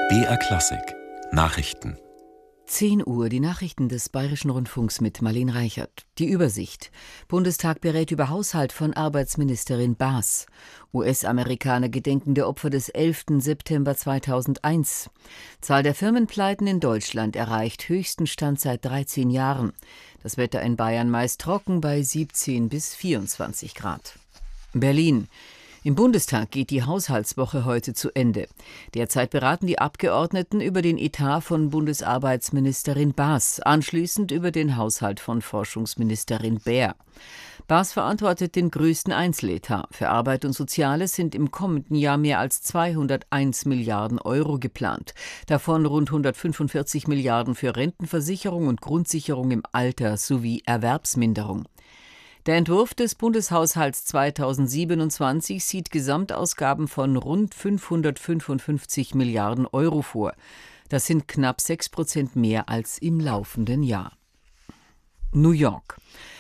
BR Klassik Nachrichten. 10 Uhr, die Nachrichten des Bayerischen Rundfunks mit Marlene Reichert. Die Übersicht. Bundestag berät über Haushalt von Arbeitsministerin Baas. US-Amerikaner gedenken der Opfer des 11. September 2001. Zahl der Firmenpleiten in Deutschland erreicht höchsten Stand seit 13 Jahren. Das Wetter in Bayern meist trocken bei 17 bis 24 Grad. Berlin. Im Bundestag geht die Haushaltswoche heute zu Ende. Derzeit beraten die Abgeordneten über den Etat von Bundesarbeitsministerin Baas, anschließend über den Haushalt von Forschungsministerin Baer. Baas verantwortet den größten Einzeletat. Für Arbeit und Soziales sind im kommenden Jahr mehr als 201 Milliarden Euro geplant. Davon rund 145 Milliarden für Rentenversicherung und Grundsicherung im Alter sowie Erwerbsminderung. Der Entwurf des Bundeshaushalts 2027 sieht Gesamtausgaben von rund 555 Milliarden Euro vor. Das sind knapp 6% mehr als im laufenden Jahr. New York.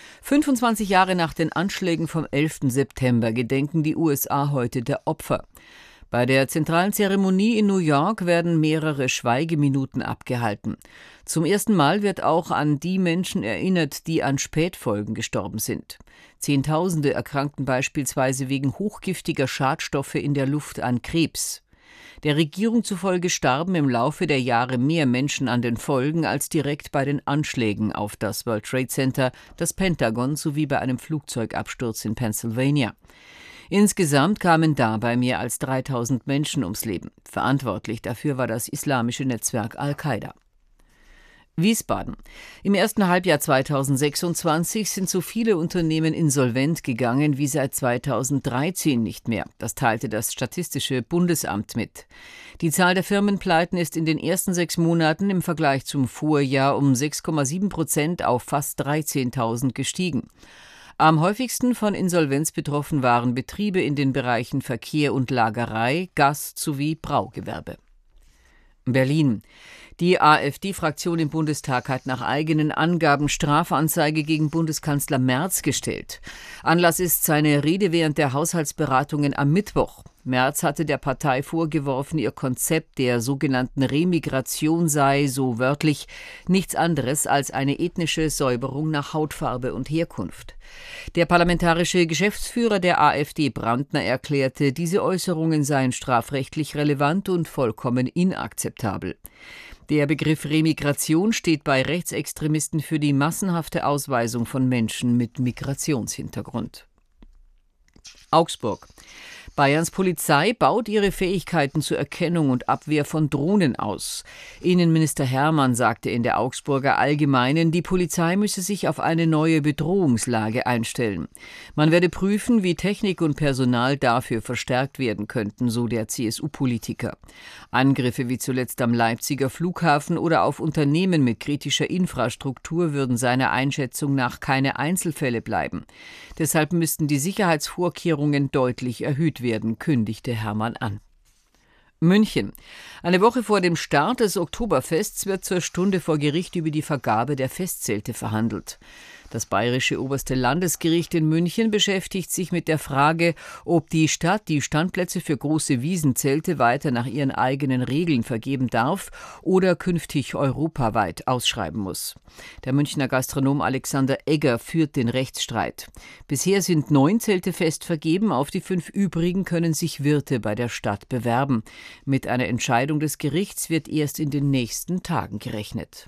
25 Jahre nach den Anschlägen vom 11. September gedenken die USA heute der Opfer. Bei der zentralen Zeremonie in New York werden mehrere Schweigeminuten abgehalten. Zum ersten Mal wird auch an die Menschen erinnert, die an Spätfolgen gestorben sind. Zehntausende erkrankten beispielsweise wegen hochgiftiger Schadstoffe in der Luft an Krebs. Der Regierung zufolge starben im Laufe der Jahre mehr Menschen an den Folgen als direkt bei den Anschlägen auf das World Trade Center, das Pentagon sowie bei einem Flugzeugabsturz in Pennsylvania. Insgesamt kamen dabei mehr als 3000 Menschen ums Leben. Verantwortlich dafür war das islamische Netzwerk Al-Qaida. Wiesbaden. Im ersten Halbjahr 2026 sind so viele Unternehmen insolvent gegangen wie seit 2013 nicht mehr. Das teilte das Statistische Bundesamt mit. Die Zahl der Firmenpleiten ist in den ersten 6 Monaten im Vergleich zum Vorjahr um 6,7% auf fast 13.000 gestiegen. Am häufigsten von Insolvenz betroffen waren Betriebe in den Bereichen Verkehr und Lagerei, Gast- sowie Braugewerbe. Berlin. Die AfD-Fraktion im Bundestag hat nach eigenen Angaben Strafanzeige gegen Bundeskanzler Merz gestellt. Anlass ist seine Rede während der Haushaltsberatungen am Mittwoch. Merz hatte der Partei vorgeworfen, ihr Konzept der sogenannten Remigration sei, so wörtlich, nichts anderes als eine ethnische Säuberung nach Hautfarbe und Herkunft. Der parlamentarische Geschäftsführer der AfD, Brandner, erklärte, diese Äußerungen seien strafrechtlich relevant und vollkommen inakzeptabel. Der Begriff Remigration steht bei Rechtsextremisten für die massenhafte Ausweisung von Menschen mit Migrationshintergrund. Augsburg. Bayerns Polizei baut ihre Fähigkeiten zur Erkennung und Abwehr von Drohnen aus. Innenminister Hermann sagte in der Augsburger Allgemeinen, die Polizei müsse sich auf eine neue Bedrohungslage einstellen. Man werde prüfen, wie Technik und Personal dafür verstärkt werden könnten, so der CSU-Politiker. Angriffe wie zuletzt am Leipziger Flughafen oder auf Unternehmen mit kritischer Infrastruktur würden seiner Einschätzung nach keine Einzelfälle bleiben. Deshalb müssten die Sicherheitsvorkehrungen deutlich erhöht werden, kündigte Hermann an. München. Eine Woche vor dem Start des Oktoberfests wird zur Stunde vor Gericht über die Vergabe der Festzelte verhandelt. Das Bayerische Oberste Landesgericht in München beschäftigt sich mit der Frage, ob die Stadt die Standplätze für große Wiesenzelte weiter nach ihren eigenen Regeln vergeben darf oder künftig europaweit ausschreiben muss. Der Münchner Gastronom Alexander Egger führt den Rechtsstreit. Bisher sind 9 Zelte fest vergeben, auf die 5 übrigen können sich Wirte bei der Stadt bewerben. Mit einer Entscheidung des Gerichts wird erst in den nächsten Tagen gerechnet.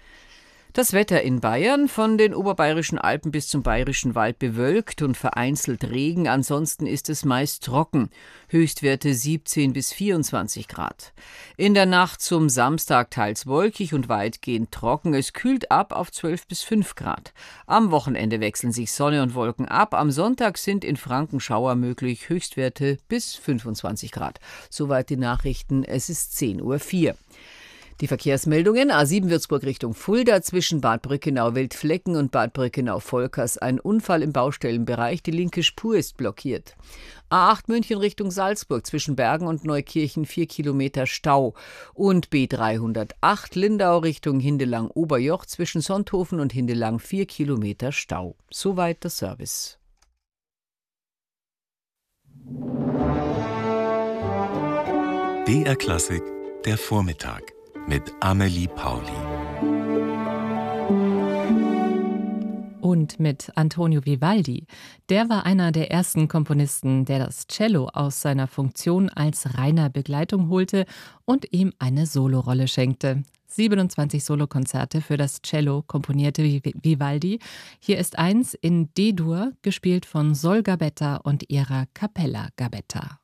Das Wetter in Bayern, von den oberbayerischen Alpen bis zum bayerischen Wald bewölkt und vereinzelt Regen, ansonsten ist es meist trocken, Höchstwerte 17 bis 24 Grad. In der Nacht zum Samstag teils wolkig und weitgehend trocken, es kühlt ab auf 12 bis 5 Grad. Am Wochenende wechseln sich Sonne und Wolken ab, am Sonntag sind in Franken Schauer möglich, Höchstwerte bis 25 Grad. Soweit die Nachrichten, es ist 10:04 Uhr. Die Verkehrsmeldungen: A7 Würzburg Richtung Fulda, zwischen Bad Brückenau-Wildflecken und Bad Brückenau-Volkers ein Unfall im Baustellenbereich, die linke Spur ist blockiert. A8 München Richtung Salzburg, zwischen Bergen und Neukirchen 4 Kilometer Stau. Und B308 Lindau Richtung Hindelang-Oberjoch, zwischen Sonthofen und Hindelang 4 Kilometer Stau. Soweit der Service. BR Klassik Der Vormittag mit Amelie Pauli. Und mit Antonio Vivaldi. Der war einer der ersten Komponisten, der das Cello aus seiner Funktion als reiner Begleitung holte und ihm eine Solorolle schenkte. 27 Solokonzerte für das Cello komponierte Vivaldi. Hier ist eins in D-Dur, gespielt von Sol Gabetta und ihrer Capella Gabetta.